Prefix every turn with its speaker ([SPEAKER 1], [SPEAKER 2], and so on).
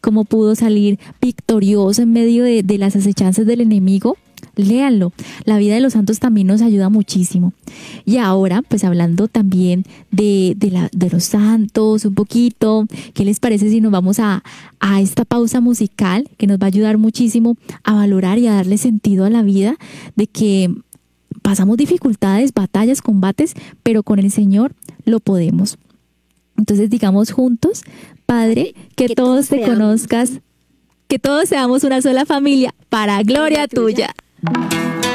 [SPEAKER 1] cómo pudo salir victorioso en medio de las acechanzas del enemigo. Léanlo. La vida de los santos también nos ayuda muchísimo. Y ahora, pues hablando también de los santos un poquito, ¿qué les parece si nos vamos a esta pausa musical que nos va a ayudar muchísimo a valorar y a darle sentido a la vida, de que pasamos dificultades, batallas, combates, pero con el Señor lo podemos? Entonces digamos juntos: Padre, que todos te conozcas, que todos seamos una sola familia, para gloria tuya.